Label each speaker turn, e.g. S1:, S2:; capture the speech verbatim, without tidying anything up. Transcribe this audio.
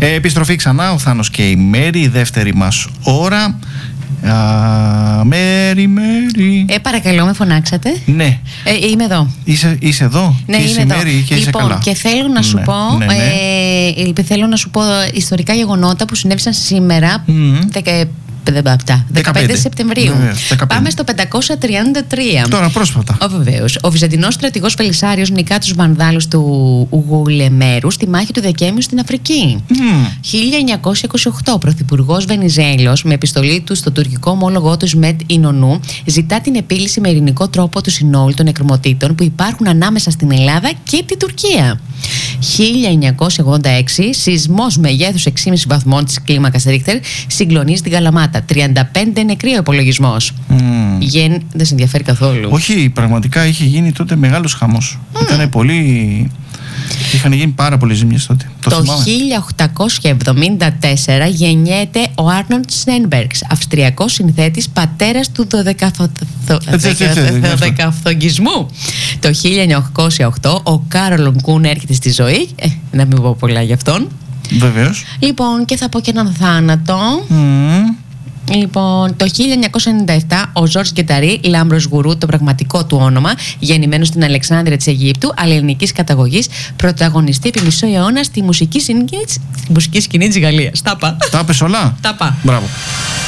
S1: Ε, επιστροφή ξανά, ο Θάνος και η Μέρη, η δεύτερη μας ώρα. Α, Μέρη, Μέρη.
S2: Ε, παρακαλώ, με φωνάξατε.
S1: Ναι.
S2: Ε, είμαι εδώ.
S1: Είσαι, είσαι εδώ.
S2: Ναι,
S1: και είσαι
S2: είμαι εδώ.
S1: Μέρη και
S2: λοιπόν,
S1: είσαι καλά.
S2: Και θέλω να σου
S1: ναι,
S2: πω,
S1: ναι, ναι.
S2: Ε, θέλω να σου πω ιστορικά γεγονότα που συνέβησαν σήμερα.
S1: Mm.
S2: δεκα, δεκαπέντε Σεπτεμβρίου.
S1: Βεβαίως, δεκαπέντε.
S2: Πάμε στο πεντακόσια τριάντα τρία.
S1: Τώρα πρόσφατα.
S2: Ο, βεβαίως. Ο Βυζαντινός στρατηγός Βελισσάριος νικά τους Βανδάλους του Γουλεμέρου στη μάχη του Δεκέμβριου στην Αφρική.
S1: Mm.
S2: χίλια εννιακόσια είκοσι οκτώ. Ο πρωθυπουργός Βενιζέλος, με επιστολή του στο τουρκικό ομόλογό του Σμετ Ινονού, ζητά την επίλυση με ειρηνικό τρόπο του συνόλου των εκκρεμωτήτων που υπάρχουν ανάμεσα στην Ελλάδα και την Τουρκία. χίλια εννιακόσια ογδόντα έξι. Σεισμός μεγέθους έξι κόμμα πέντε βαθμών της κλίμακας Ρίχτερ συγκλονίζει την Καλαμάτα. τριάντα πέντε νεκροί ο υπολογισμός.
S1: Mm.
S2: Γεν, δεν σε ενδιαφέρει καθόλου.
S1: Όχι, πραγματικά είχε γίνει τότε μεγάλος χαμός. Mm. Ήταν πολύ. Είχαν γίνει πάρα πολλές ζημιές τότε. Το,
S2: Το
S1: θυμάμαι.
S2: χίλια οκτακόσια εβδομήντα τέσσερα γεννιέται ο Άρνολντ Σνέινμπεργκς, αυστριακός συνθέτης, πατέρας του δωδεκαφθογισμού. Το χίλια εννιακόσια οκτώ ο Κάρολον Κούν έρχεται στη ζωή. Ε, να μην πω πολλά γι' αυτόν.
S1: Βεβαίως.
S2: Λοιπόν, και θα πω και έναν θάνατο.
S1: Mm.
S2: Λοιπόν, το χίλια εννιακόσια ενενήντα επτά ο Ζορζ Γκεταρί, λάμπρος γουρού, το πραγματικό του όνομα, γεννημένος στην Αλεξάνδρεια της Αιγύπτου, αλλά ελληνικής καταγωγής, πρωταγωνιστή επί μισό αιώνα στη μουσική σκηνή, στη μουσική σκηνή της Γαλλίας. Τα πα.
S1: Τα είπες όλα.
S2: Τα πα.
S1: Μπράβο.